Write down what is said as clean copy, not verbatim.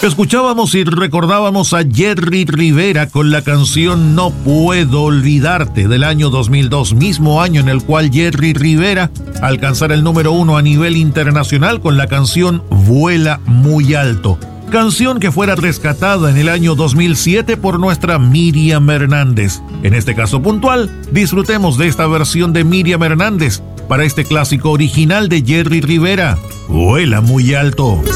Escuchábamos y recordábamos a Jerry Rivera con la canción No Puedo Olvidarte del año 2002, mismo año en el cual Jerry Rivera alcanzara el número 1 a nivel internacional con la canción Vuela Muy Alto, canción que fuera rescatada en el año 2007 por nuestra Miriam Hernández. En este caso puntual, disfrutemos de esta versión de Miriam Hernández para este clásico original de Jerry Rivera, Vuela Muy Alto.